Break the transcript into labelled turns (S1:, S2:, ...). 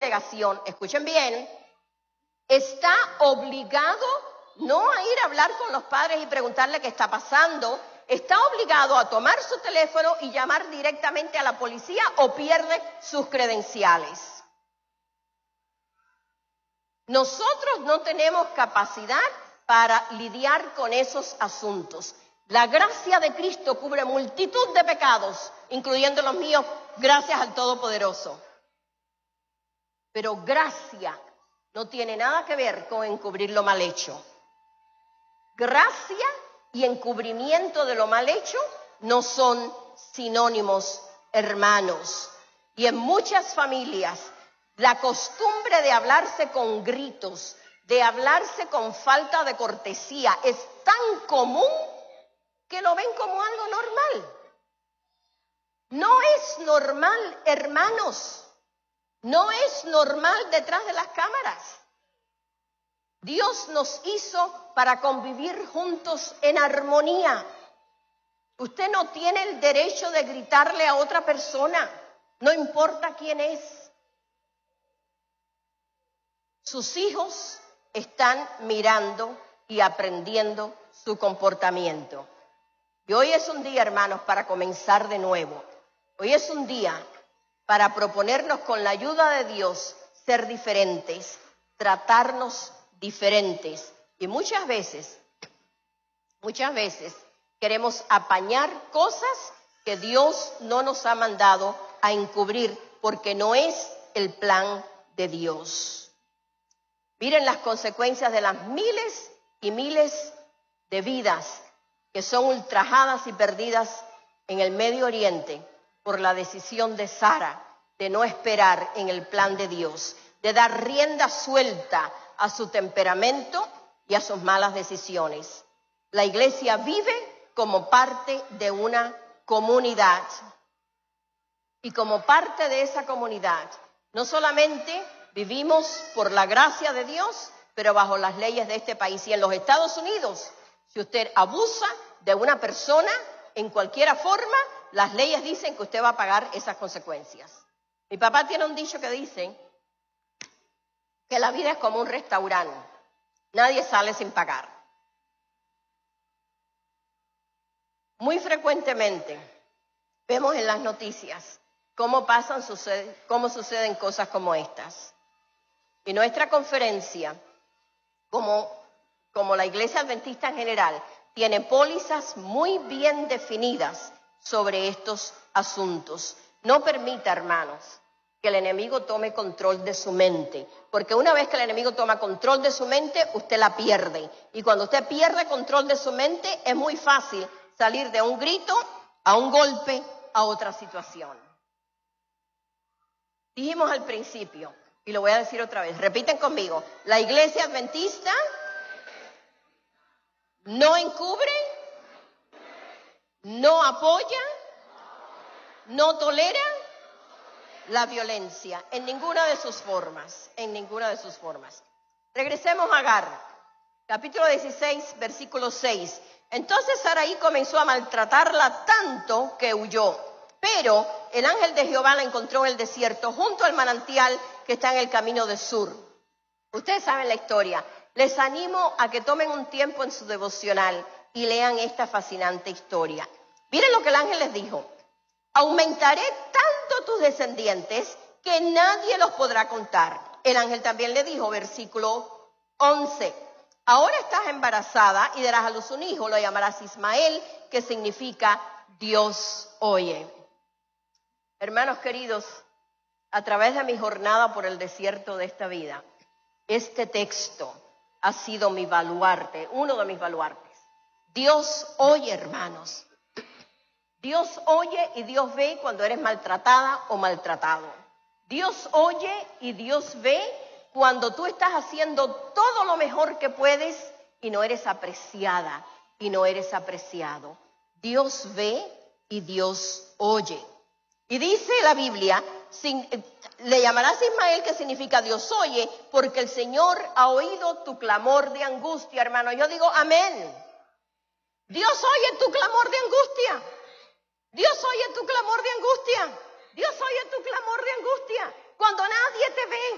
S1: congregación, escuchen bien, está obligado no a ir a hablar con los padres y preguntarle qué está pasando, está obligado a tomar su teléfono y llamar directamente a la policía o pierde sus credenciales. Nosotros no tenemos capacidad para lidiar con esos asuntos. La gracia de Cristo cubre multitud de pecados, incluyendo los míos, gracias al Todopoderoso. Pero gracia no tiene nada que ver con encubrir lo mal hecho. Gracia y encubrimiento de lo mal hecho no son sinónimos, hermanos. Y en muchas familias, la costumbre de hablarse con gritos, de hablarse con falta de cortesía, es tan común que lo ven como algo normal. No es normal, hermanos. No es normal detrás de las cámaras. Dios nos hizo para convivir juntos en armonía. Usted no tiene el derecho de gritarle a otra persona, no importa quién es. Sus hijos están mirando y aprendiendo su comportamiento. Y hoy es un día, hermanos, para comenzar de nuevo. Hoy es un día para proponernos con la ayuda de Dios ser diferentes, tratarnos diferentes. Y muchas veces queremos apañar cosas que Dios no nos ha mandado a encubrir porque no es el plan de Dios. Miren las consecuencias de las miles y miles de vidas que son ultrajadas y perdidas en el Medio Oriente por la decisión de Sara de no esperar en el plan de Dios, de dar rienda suelta a su temperamento y a sus malas decisiones. La iglesia vive como parte de una comunidad. Y como parte de esa comunidad, no solamente vivimos por la gracia de Dios, pero bajo las leyes de este país. Y en los Estados Unidos, si usted abusa de una persona en cualquier forma, las leyes dicen que usted va a pagar esas consecuencias. Mi papá tiene un dicho que dice que la vida es como un restaurante. Nadie sale sin pagar. Muy frecuentemente vemos en las noticias cómo suceden cosas como estas. Y nuestra conferencia, como la Iglesia Adventista en general, tiene pólizas muy bien definidas sobre estos asuntos. No permita, hermanos, que el enemigo tome control de su mente, porque una vez que el enemigo toma control de su mente, usted la pierde. Y cuando usted pierde control de su mente, es muy fácil salir de un grito a un golpe a otra situación. Dijimos al principio, y lo voy a decir otra vez, repiten conmigo, la Iglesia Adventista no encubre, no apoya, no tolera la violencia en ninguna de sus formas, Regresemos a Agar, capítulo 16, versículo 6. Entonces Sarai comenzó a maltratarla tanto que huyó, pero el ángel de Jehová la encontró en el desierto, junto al manantial que está en el camino de Sur. Ustedes saben la historia. Les animo a que tomen un tiempo en su devocional y lean esta fascinante historia. Miren lo que el ángel les dijo. Aumentaré tanto tus descendientes que nadie los podrá contar. El ángel también le dijo, versículo 11, ahora estás embarazada y darás a luz un hijo, lo llamarás Ismael, que significa Dios oye. Hermanos queridos, a través de mi jornada por el desierto de esta vida, este texto ha sido mi baluarte, uno de mis baluartes. Dios oye, hermanos. Dios oye y Dios ve cuando eres maltratada o maltratado. Dios oye y Dios ve cuando tú estás haciendo todo lo mejor que puedes y no eres apreciada y no eres apreciado. Dios ve y Dios oye. Y dice la Biblia, le llamarás Ismael, que significa Dios oye, porque el Señor ha oído tu clamor de angustia, hermano. Yo digo amén. Dios oye tu clamor de angustia. Dios oye tu clamor de angustia. Dios oye tu clamor de angustia. Cuando nadie te ve,